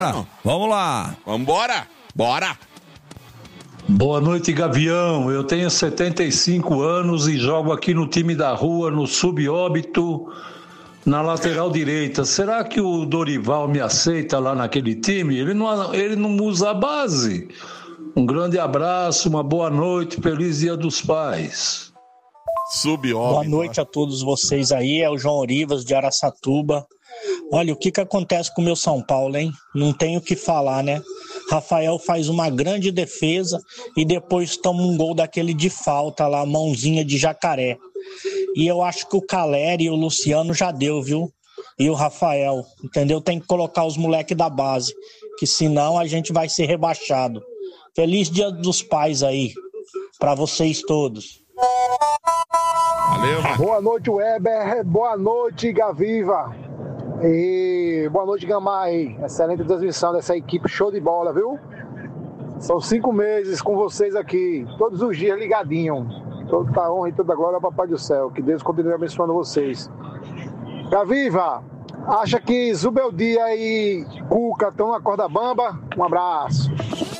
Vamos lá. Vambora. Bora. Boa noite, Gavião. Eu tenho 75 anos e jogo aqui no time da rua, no Subóbito, na lateral direita. Será que o Dorival me aceita lá naquele time? Ele não usa a base. Um grande abraço, uma boa noite, feliz Dia dos Pais. Subóbito. Boa noite a todos vocês aí, é o João Orivas de Araçatuba. Olha, o que acontece com o meu São Paulo, hein? Não tenho o que falar, né? Rafael faz uma grande defesa e depois toma um gol daquele de falta lá, mãozinha de jacaré. E eu acho que o Caleri e o Luciano já deu, viu? E o Rafael, entendeu? Tem que colocar os moleques da base, que senão a gente vai ser rebaixado. Feliz Dia dos Pais aí, pra vocês todos. Valeu, mano. Boa noite, Weber. Boa noite, Gaviva. E boa noite, Gamar aí. Excelente transmissão dessa equipe, show de bola, viu? São 5 meses com vocês aqui, todos os dias ligadinho. Toda a honra e toda a glória ao Papai do Céu. Que Deus continue abençoando vocês. Gaviva, acha que Zubeldia e Cuca estão na corda bamba? Um abraço.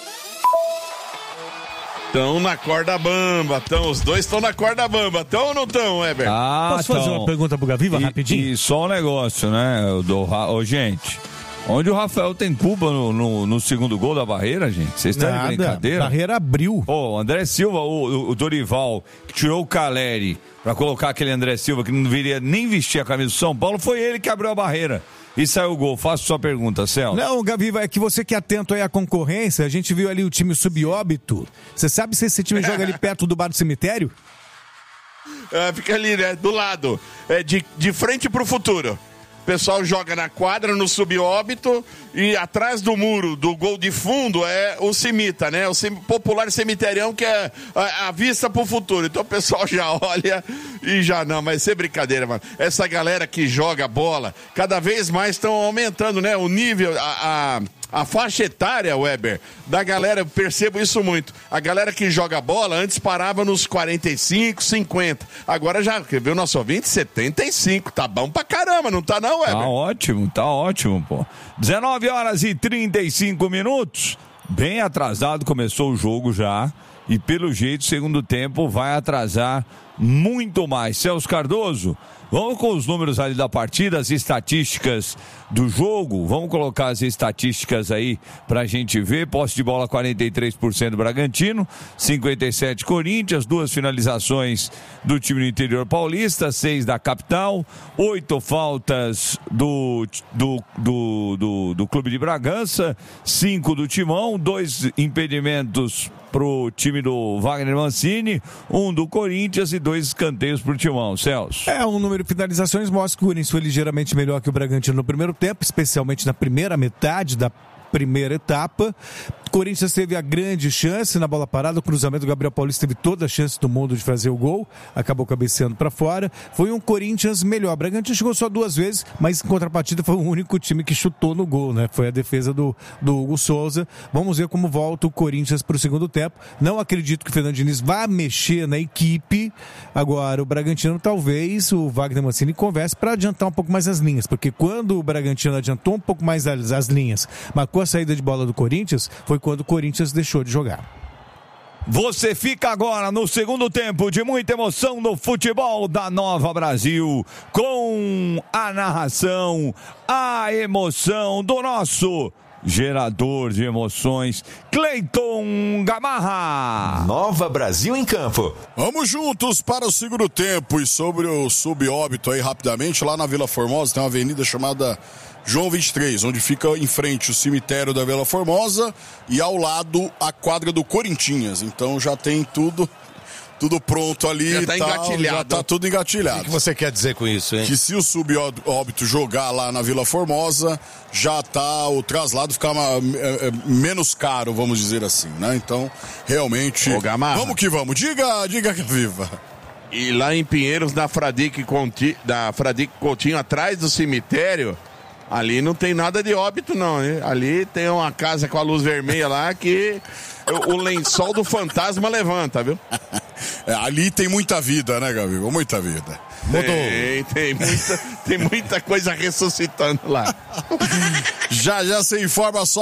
Estão na corda bamba, os dois estão na corda bamba, estão ou não estão, Weber? Posso fazer uma pergunta pro Gaviva rapidinho? E só um negócio, né, gente, onde o Rafael tem culpa no segundo gol da Barreira, gente? Vocês estão de brincadeira? A Barreira abriu. Pô, o André Silva, o Dorival, que tirou o Caleri pra colocar aquele André Silva que não deveria nem vestir a camisa do São Paulo, foi ele que abriu a barreira. E saiu o gol. Faço sua pergunta, Celso. Não, Gaviva, é que você que é atento aí à concorrência, a gente viu ali o time Subóbito. Você sabe se esse time joga ali perto do bar do cemitério? Fica ali, né? Do lado. De frente pro futuro. O pessoal joga na quadra, no Subóbito, e atrás do muro do gol de fundo é o Cimita, né? O popular cemiterião, que é a vista pro futuro. Então o pessoal já olha e já não, mas sem brincadeira, mano. Essa galera que joga bola, cada vez mais estão aumentando, né? O nível, a faixa etária, Weber, da galera, eu percebo isso muito. A galera que joga bola antes parava nos 45, 50. Agora já, quer ver o nosso ouvinte? 75. Tá bom pra caramba, não tá não, Weber? Tá ótimo, pô. 19h35. Bem atrasado, começou o jogo já. E pelo jeito, segundo tempo, vai atrasar muito mais. Celso Cardoso, vamos com os números ali da partida, as estatísticas do jogo. Vamos colocar as estatísticas aí pra gente ver. Posse de bola 43% do Bragantino, 57% Corinthians, 2 finalizações do time do interior paulista, 6 da capital, 8 faltas do Clube de Bragança, 5 do Timão, 2 impedimentos pro time do Wagner Mancini, 1 do Corinthians e 2 escanteios pro Timão. Celso. Um número de finalizações mostra que o Corinthians foi ligeiramente melhor que o Bragantino no primeiro tempo, especialmente na primeira metade da primeira etapa. Corinthians teve a grande chance na bola parada, o cruzamento do Gabriel Paulista teve toda a chance do mundo de fazer o gol, acabou cabeceando para fora. Foi um Corinthians melhor. Bragantino chegou só 2 vezes, mas em contrapartida foi o único time que chutou no gol, né? Foi a defesa do Hugo Souza. Vamos ver como volta o Corinthians para o segundo tempo. Não acredito que o Fernando Diniz vá mexer na equipe. Agora, o Bragantino, talvez o Wagner Mancini converse para adiantar um pouco mais as linhas, porque quando o Bragantino adiantou um pouco mais as linhas, marcou a saída de bola do Corinthians, foi quando o Corinthians deixou de jogar. Você fica agora no segundo tempo de muita emoção no futebol da Nova Brasil, com a narração, a emoção do nosso gerador de emoções, Cleiton Gamarra. Nova Brasil em campo. Vamos juntos para o segundo tempo. E sobre o Subóbito aí rapidamente, lá na Vila Formosa tem uma avenida chamada João 23, onde fica em frente o cemitério da Vila Formosa e ao lado a quadra do Corinthians. Então já tem tudo pronto ali. Já tá engatilhado. Já tá tudo engatilhado. O que você quer dizer com isso, hein? Que se o Subóbito jogar lá na Vila Formosa, já tá, o traslado fica menos caro, vamos dizer assim, né? Então, realmente, vamos que vamos. Diga que viva. E lá em Pinheiros, da Fradique Coutinho, atrás do cemitério, ali não tem nada de óbito, não, hein? Ali tem uma casa com a luz vermelha lá que o lençol do fantasma levanta, viu? Ali tem muita vida, né, Gabriel? Muita vida. Mudou. Tem muita coisa ressuscitando lá. Já você informa só